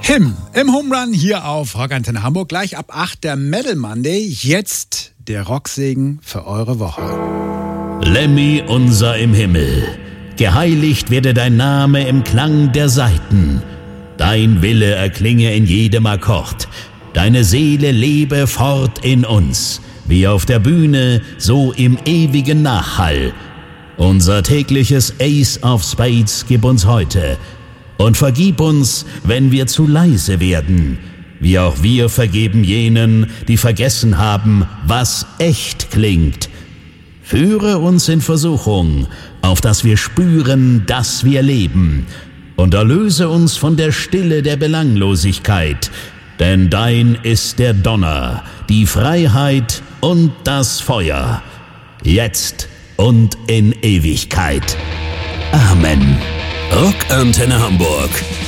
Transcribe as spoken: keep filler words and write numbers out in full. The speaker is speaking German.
Him im Home Run hier auf Rockantenne Hamburg. Gleich ab acht der Metal Monday. Jetzt der Rocksegen für eure Woche. Lemmy unser im Himmel, geheiligt werde dein Name im Klang der Saiten. Dein Wille erklinge in jedem Akkord. Deine Seele lebe fort in uns. Wie auf der Bühne, so im ewigen Nachhall. Unser tägliches Ace of Spades gib uns heute. Und vergib uns, wenn wir zu leise werden, wie auch wir vergeben jenen, die vergessen haben, was echt klingt. Führe uns in Versuchung, auf dass wir spüren, dass wir leben, und erlöse uns von der Stille der Belanglosigkeit, denn dein ist der Donner, die Freiheit und das Feuer, jetzt und in Ewigkeit. Amen. Rockantenne Hamburg.